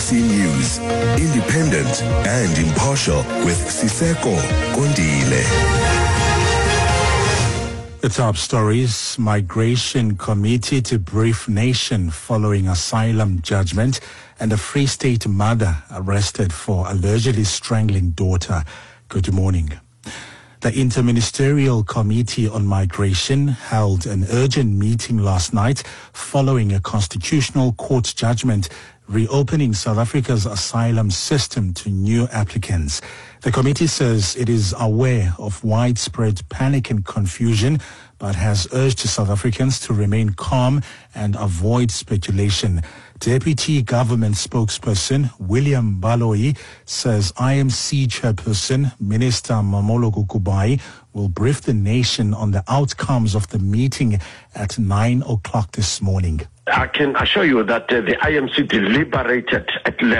SABC News, independent and impartial with Siseko Kondile. The top stories: Migration Committee to brief nation following asylum judgment, and a Free State mother arrested for allegedly strangling daughter. Good morning. The Interministerial Committee on Migration held an urgent meeting last night following a constitutional court judgment reopening South Africa's asylum system to new applicants. The committee says it is aware of widespread panic and confusion, but has urged South Africans to remain calm and avoid speculation. Deputy Government Spokesperson William Baloyi says IMC Chairperson Minister Mamolo Kukubai will brief the nation on the outcomes of the meeting at 9 o'clock this morning. I can assure you that the IMC deliberated at length